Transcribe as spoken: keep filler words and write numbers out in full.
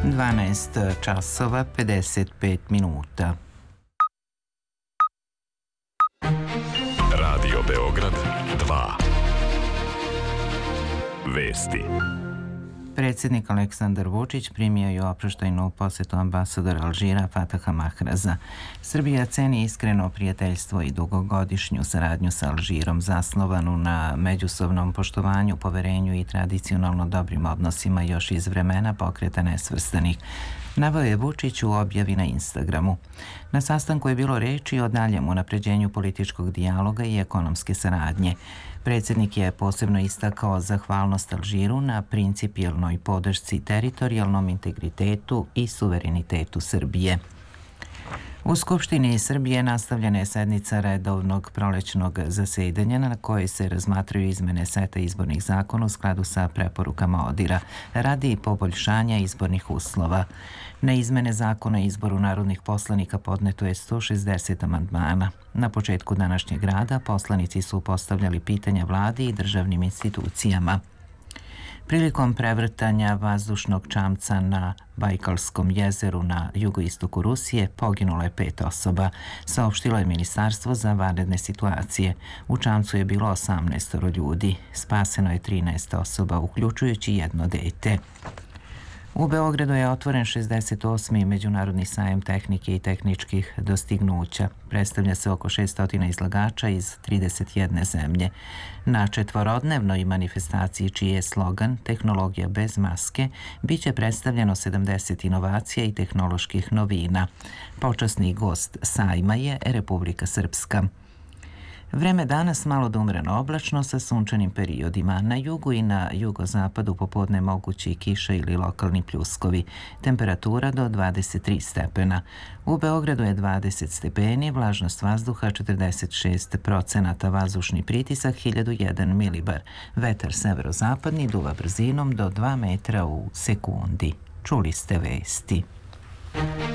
dvanaest časova pedeset pet minuta. Radio Beograd dva. Vesti. Predsjednik Aleksandar Vučić primio je oproštajnu posjetu ambasadora Alžira Fataha Mahraza. Srbija ceni iskreno prijateljstvo i dugogodišnju saradnju sa Alžirom zasnovanu na međusobnom poštovanju, poverenju i tradicionalno dobrim odnosima još iz vremena Pokreta nesvrstanih. Naveo je Vučić u objavi na Instagramu. Na sastanku je bilo reči o daljem unapređenju političkog dijaloga i ekonomske saradnje. Predsjednik je posebno istakao zahvalnost Alžiru na principijelnoj podršci teritorijalnom integritetu i suverenitetu Srbije. U Skupštini Srbije nastavljena je sednica redovnog prolećnog zasedanja na kojoj se razmatraju izmene seta izbornih zakona u skladu sa preporukama ODIR-a radi poboljšanja izbornih uslova. Na izmene zakona o izboru narodnih poslanika podneto je sto šezdeset amandmana. Na početku današnjeg rada poslanici su postavljali pitanja vladi i državnim institucijama. Prilikom prevrtanja vazdušnog čamca na Bajkalskom jezeru na jugoistoku Rusije poginulo je pet osoba, saopštilo je Ministarstvo za vanredne situacije. U čamcu je bilo osamnaest ljudi, spaseno je trinaest osoba, uključujući jedno dete. U Beogradu je otvoren šezdeset osmi Međunarodni sajam tehnike i tehničkih dostignuća. Predstavlja se oko šesto izlagača iz trideset jedne zemlje. Na četvorodnevnoj manifestaciji čiji je slogan "Tehnologija bez maske" biće predstavljeno sedamdeset inovacija i tehnoloških novina. Počasni gost sajma je Republika Srpska. Vreme danas malo da umreno oblačno sa sunčanim periodima. Na jugu i na jugozapadu popodne mogući kiša ili lokalni pljuskovi. Temperatura do dvadeset tri stepena. U Beogradu je dvadeset stepeni, vlažnost vazduha četrdeset šest procenata, vazdušni pritisak hiljadu jedan milibar. Vetar severozapadni duva brzinom do dva metra u sekundi. Čuli ste vesti.